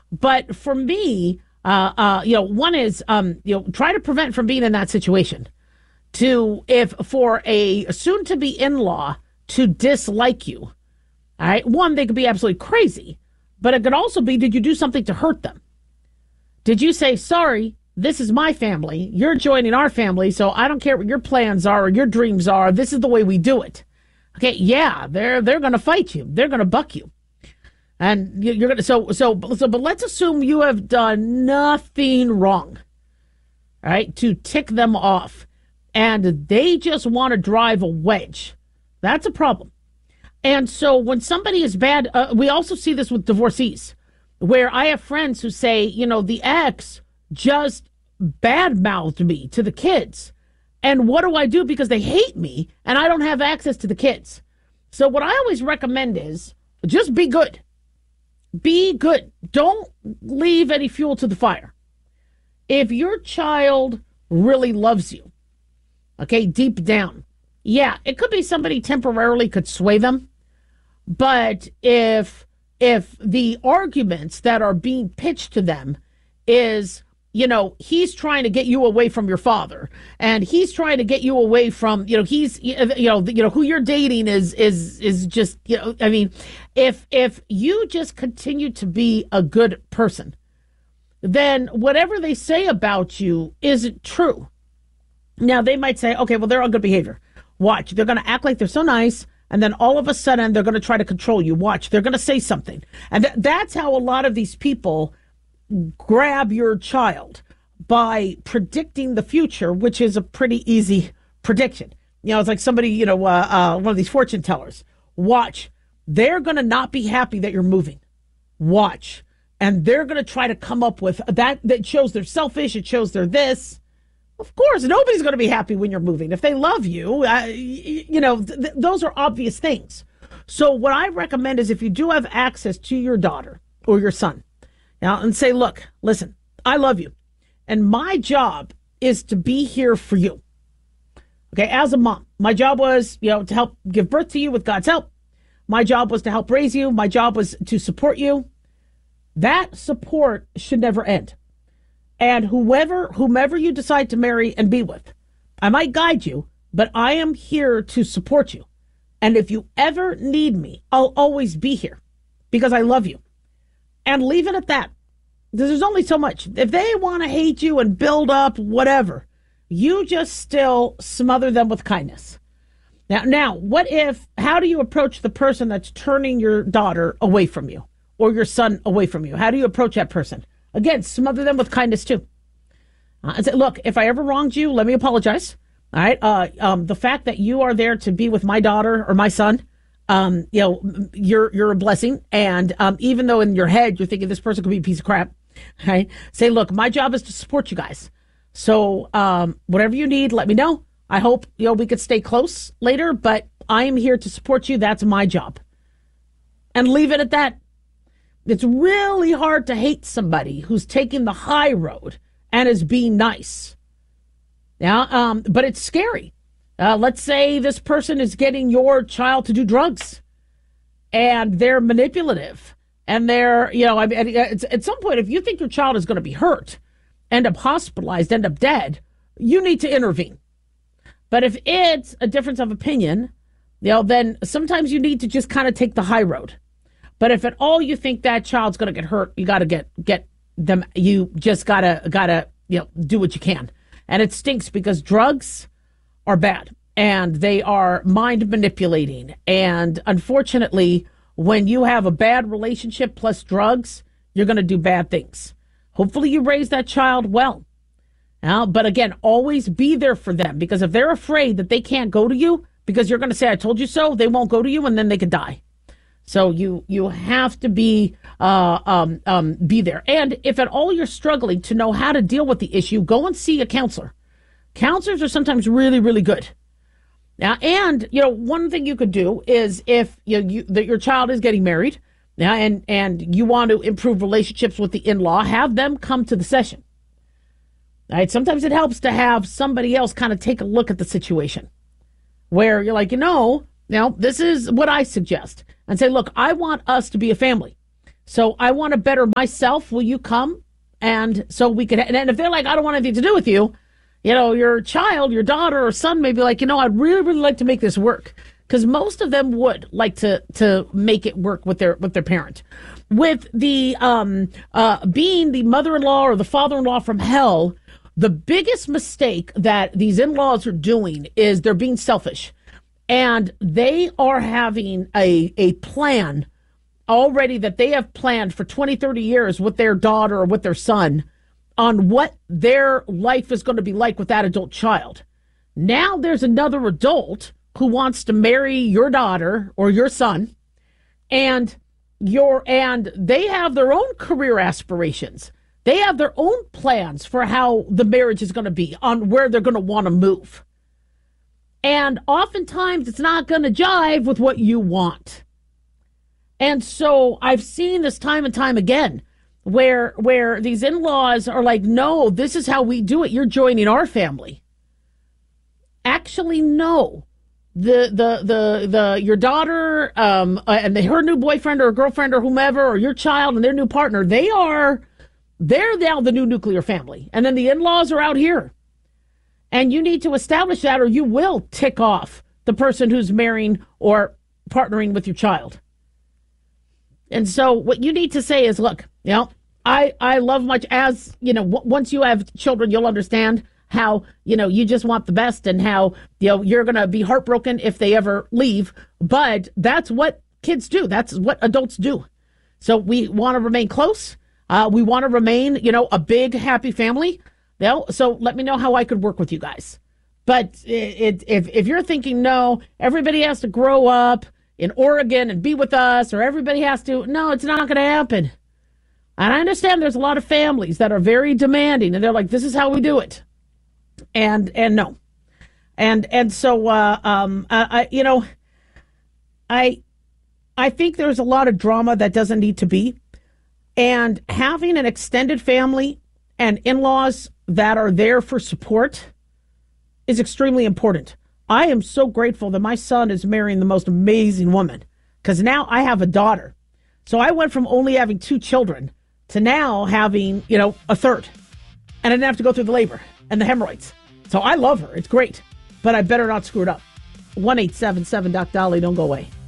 But for me, one is, try to prevent from being in that situation. To if for a soon-to-be in-law to dislike you, all right, one, they could be absolutely crazy, but it could also be, did you do something to hurt them? Did you say, sorry, this is my family, you're joining our family, so I don't care what your plans are or your dreams are, this is the way we do it. Okay, yeah, they're going to fight you, they're going to buck you, and you're going to but let's assume you have done nothing wrong, all right, to tick them off, and they just want to drive a wedge. That's a problem. And so when somebody is bad, we also see this with divorcees, where I have friends who say, the ex just bad-mouthed me to the kids. And what do I do? Because they hate me and I don't have access to the kids. So what I always recommend is just be good. Be good. Don't leave any fuel to the fire. If your child really loves you, okay, deep down, yeah, it could be somebody temporarily could sway them. But if the arguments that are being pitched to them is, he's trying to get you away from your father, and he's trying to get you away from, he's, who you're dating is just, if you just continue to be a good person, then whatever they say about you isn't true. Now, they might say, okay, well, they're on good behavior. Watch, they're going to act like they're so nice. And then all of a sudden, they're going to try to control you. Watch, they're going to say something. And that's how a lot of these people grab your child, by predicting the future, which is a pretty easy prediction. It's like somebody, one of these fortune tellers. Watch, they're going to not be happy that you're moving. Watch. And they're going to try to come up with that shows they're selfish. It shows they're this. Of course, nobody's going to be happy when you're moving. If they love you, those are obvious things. So what I recommend is if you do have access to your daughter or your son, and say, look, listen, I love you. And my job is to be here for you. Okay, as a mom, my job was, to help give birth to you with God's help. My job was to help raise you. My job was to support you. That support should never end. And whomever you decide to marry and be with, I might guide you, but I am here to support you. And if you ever need me, I'll always be here because I love you. And leave it at that. There's only so much. If they want to hate you and build up whatever, you just still smother them with kindness. Now, how do you approach the person that's turning your daughter away from you or your son away from you? How do you approach that person? Again, smother them with kindness, too. And say, look, if I ever wronged you, let me apologize. All right. The fact that you are there to be with my daughter or my son, you're a blessing. And even though in your head you're thinking this person could be a piece of crap, okay, say, look, my job is to support you guys. So whatever you need, let me know. I hope we could stay close later, but I am here to support you. That's my job. And leave it at that. It's really hard to hate somebody who's taking the high road and is being nice. Yeah, but it's scary. Let's say this person is getting your child to do drugs, and they're manipulative, and they're, at some point, if you think your child is going to be hurt, end up hospitalized, end up dead, you need to intervene. But if it's a difference of opinion, then sometimes you need to just kind of take the high road. But if at all you think that child's going to get hurt, you got to get them. You just gotta do what you can. And it stinks because drugs are bad and they are mind manipulating. And unfortunately, when you have a bad relationship plus drugs, you're going to do bad things. Hopefully you raise that child well. But again, always be there for them, because if they're afraid that they can't go to you because you're going to say, I told you so, they won't go to you and then they could die. So you have to be there. And if at all you're struggling to know how to deal with the issue, go and see a counselor. Counselors are sometimes really, really good. Now, and one thing you could do is if your child is getting married, and you want to improve relationships with the in-law, have them come to the session. All right. Sometimes it helps to have somebody else kind of take a look at the situation, where you're like, this is what I suggest. And say, look, I want us to be a family. So I want to better myself. Will you come? And so we could, and if they're like, I don't want anything to do with you, your child, your daughter or son may be like, I'd really, really like to make this work. Because most of them would like to make it work with their parent. With the being the mother-in-law or the father-in-law from hell, the biggest mistake that these in-laws are doing is they're being selfish. And they are having a plan already that they have planned for 20, 30 years with their daughter or with their son on what their life is going to be like with that adult child. Now there's another adult who wants to marry your daughter or your son, and they have their own career aspirations. They have their own plans for how the marriage is going to be, on where they're going to want to move. And oftentimes it's not going to jive with what you want. And so I've seen this time and time again where these in-laws are like, no, this is how we do it. You're joining our family. Actually, no. Your daughter and her new boyfriend or girlfriend or whomever, or your child and their new partner, they're now the new nuclear family. And then the in-laws are out here. And you need to establish that, or you will tick off the person who's marrying or partnering with your child. And so what you need to say is, look, I love much, as, once you have children, you'll understand how, you just want the best, and how, you're going to be heartbroken if they ever leave. But that's what kids do. That's what adults do. So we want to remain close. We want to remain, a big, happy family. So let me know how I could work with you guys. But if you're thinking, no, everybody has to grow up in Oregon and be with us, or everybody has to, no, it's not going to happen. And I understand there's a lot of families that are very demanding, and they're like, this is how we do it. And no. And so, I think there's a lot of drama that doesn't need to be. And having an extended family and in-laws that are there for support is extremely important. I am so grateful that my son is marrying the most amazing woman, because now I have a daughter. So I went from only having 2 children to now having, a third. And I didn't have to go through the labor and the hemorrhoids. So I love her. It's great. But I better not screw it up. 1-877-Doc Dolly. Don't go away.